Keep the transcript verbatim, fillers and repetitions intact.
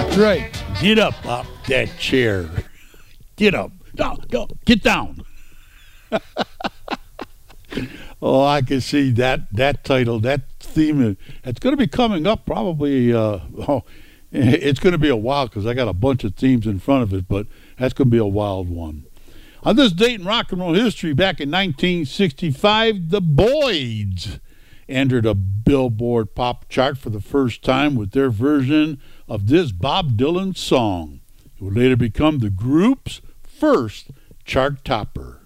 Right. Get up off that chair. Get up. No, no, get down. Oh, I can see that that title, that theme. It's going to be coming up probably. Uh, oh, it's going to be a while because I got a bunch of themes in front of it, but that's going to be a wild one. On this date in rock and roll history, back in nineteen sixty-five, the Boyds entered a Billboard pop chart for the first time with their version of this Bob Dylan song. It would later become the group's first chart topper.